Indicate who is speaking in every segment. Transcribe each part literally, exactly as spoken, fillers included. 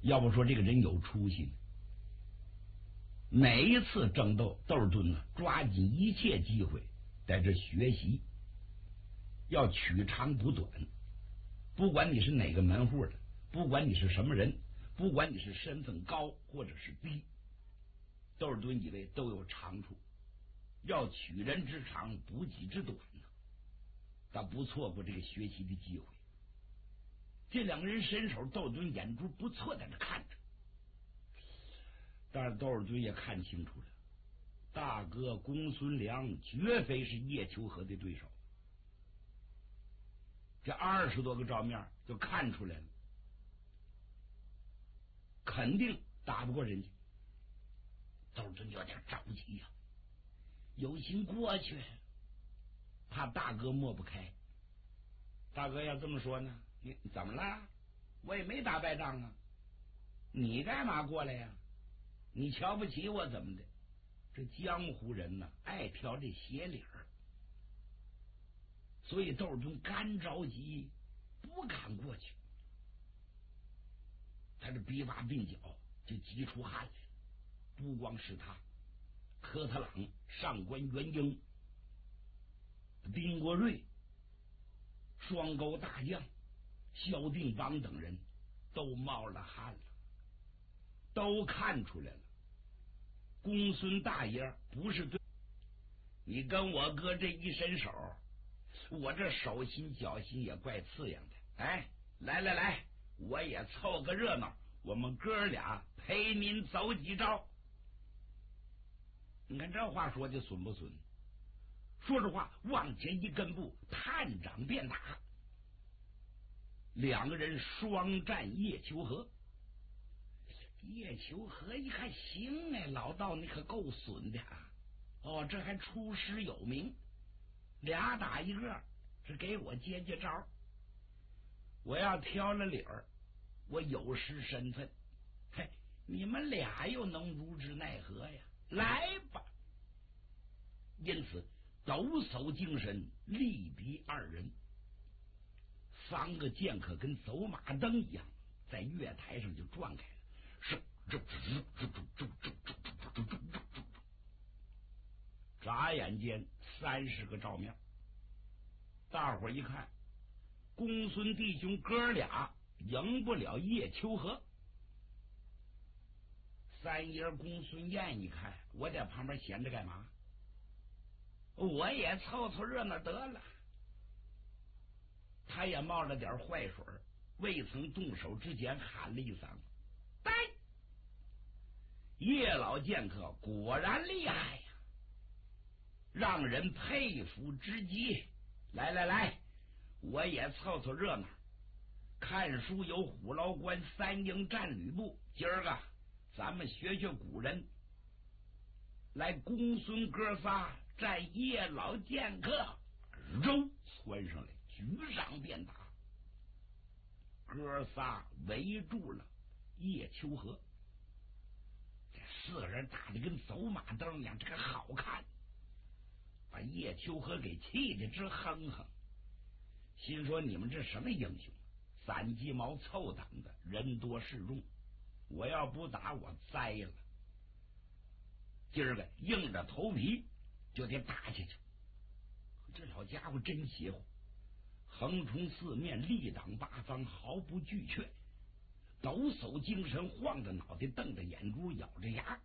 Speaker 1: 要不说这个人有出息，每一次争斗，窦尔敦呢抓紧一切机会在这学习，要取长补短。不管你是哪个门户的，不管你是什么人，不管你是身份高或者是低，窦尔敦以为都有长处，要取人之长，补己之短呢，他不错过这个学习的机会。这两个人身手，窦尔敦眼珠不错，在那看着。但是窦尔敦也看清楚了，大哥公孙良绝非是叶秋和的对手。这二十多个照面就看出来了，肯定打不过人家。窦尔敦有点着急呀、啊，有心过去，怕大哥抹不开。大哥要这么说呢，你怎么了？我也没打败仗啊，你干嘛过来呀？你瞧不起我怎么的？这江湖人呢，爱挑这斜理儿，所以窦尔敦干着急，不敢过去。他这鼻挖鬓角就急出汗来。不光是他，科特朗、上官元英、丁国瑞、双沟大将萧定邦等人都冒了汗了，都看出来了，公孙大爷不是对你跟我哥这一伸手，我这手心脚心也怪刺痒的。哎，来来来，我也凑个热闹，我们哥俩陪您走几招。你看这话说的损不损？说实话，往前一跟步，探掌便打。两个人双战叶秋和。叶秋和一看，行哎，老道你可够损的啊！哦，这还出师有名，俩打一个，是给我接接招。我要挑了理儿，我有失身份。嘿，你们俩又能如之奈何呀？来吧！因此抖擞精神，力敌二人。三个剑客跟走马灯一样，在月台上就转开了。是，眨眼间三十个照面，大伙儿一看，公孙弟兄哥俩赢不了叶秋和。三爷公孙燕一看，我在旁边闲着干嘛？我也凑凑热闹得了。他也冒了点坏水，未曾动手之前喊了一嗓子：“呆！”叶老剑客果然厉害呀，让人佩服之极。来来来，我也凑凑热闹。看书有虎牢关三英战吕布，今儿个咱们学学古人，来公孙哥仨战叶老剑客，肉窜上来，举上便打。哥仨围住了叶秋和，这四个人打的跟走马灯一样，这个好看，把叶秋和给气得直哼哼，心说你们这什么英雄，散鸡毛凑胆子，人多势众，我要不打我栽了。今儿个硬着头皮就得打下去。这老家伙真邪乎，横冲四面，力挡八方，毫不惧却，抖擞精神，晃着脑袋，瞪着眼珠，咬着牙，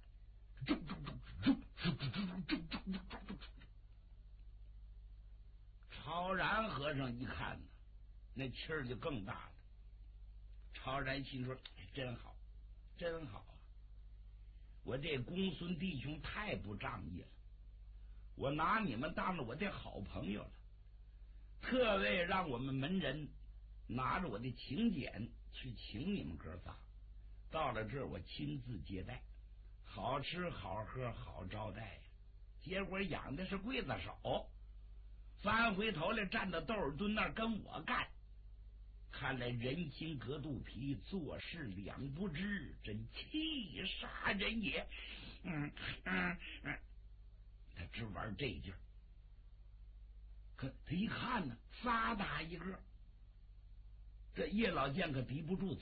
Speaker 1: 超然和尚一看呢，那气儿就更大了。超然心说：“真好，真好啊！我这公孙弟兄太不仗义了，我拿你们当了我的好朋友了，特为让我们门人拿着我的请柬去请你们哥仨，到了这儿我亲自接待，好吃好喝好招待呀。结果养的是刽子手，翻回头来站到窦尔敦那儿跟我干。看来人心隔肚皮，做事两不知，真气杀人也。嗯嗯嗯，他只玩这劲儿。可他一看呢，仨打一个，这叶老剑可敌不住，